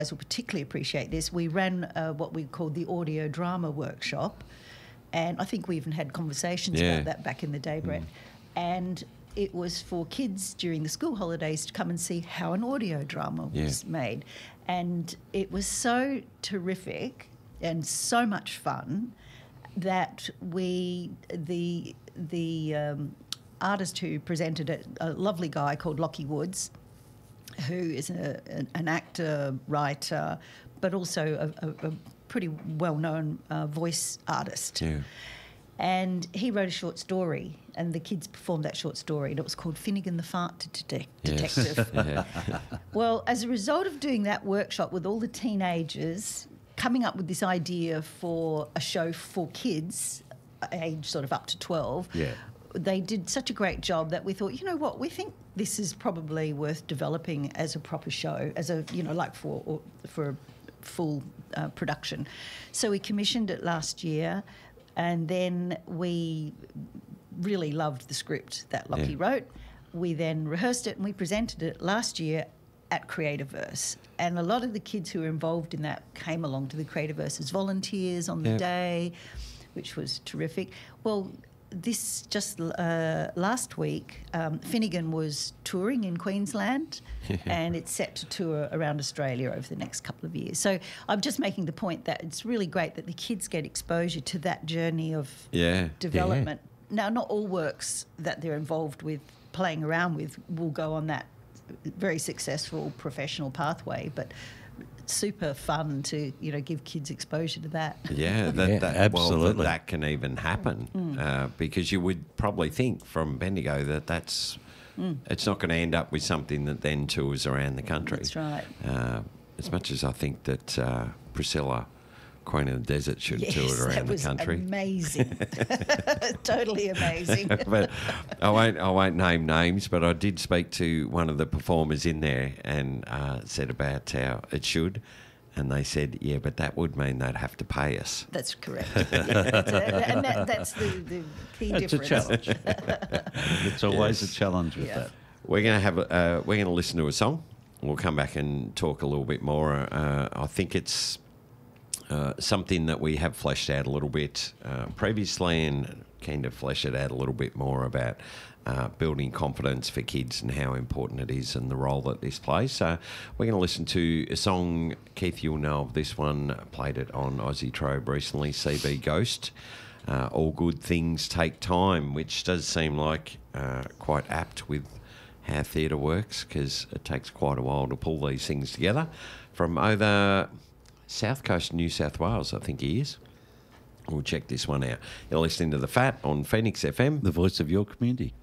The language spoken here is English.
will particularly appreciate this. We ran what we called the audio drama workshop, and I think we even had conversations about that back in the day, Brett. And it was for kids during the school holidays to come and see how an audio drama was made. And it was so terrific and so much fun that the artist who presented it, a lovely guy called Lockie Woods, who is an actor, writer, but also a pretty well-known voice artist. Yeah. And he wrote a short story, and the kids performed that short story, and it was called Finnegan the Fart Detective. Yes. Well, as a result of doing that workshop with all the teenagers, coming up with this idea for a show for kids, age sort of up to 12, they did such a great job that we thought, you know what, we think this is probably worth developing as a proper show, as a, like for a full production. So we commissioned it last year, and then we really loved the script that Lockie wrote. We then rehearsed it and we presented it last year at Creativerse. And a lot of the kids who were involved in that came along to the Creativerse as volunteers on the day, which was terrific. Well, this just last week, Finnegan was touring in Queensland and it's set to tour around Australia over the next couple of years. So I'm just making the point that it's really great that the kids get exposure to that journey of development. Now, not all works that they're involved with, playing around with, will go on that very successful professional pathway, but super fun to give kids exposure to that. Absolutely. Well, that can even happen because you would probably think from Bendigo that that's it's not going to end up with something that then tours around the country. That's right. As much as I think that Priscilla, Queen of the Desert, should tour it around the country. Amazing. Totally amazing. But I won't name names, but I did speak to one of the performers in there and said about how it should. And they said, but that would mean they'd have to pay us. That's correct. And that's the key difference. It's a challenge. It's always a challenge with that. We're going to listen to a song. We'll come back and talk a little bit more. I think it's something that we have fleshed out a little bit previously, and keen to flesh it out a little bit more about building confidence for kids and how important it is and the role that this plays. So we're going to listen to a song. Keith, you'll know of this one. Played it on Aussie Trobe recently, CB Ghost. All good things take time, which does seem like quite apt with how theatre works, because it takes quite a while to pull these things together. From over South Coast, New South Wales, I think he is. We'll check this one out. You're listening to The Fat on Phoenix FM. The voice of your community.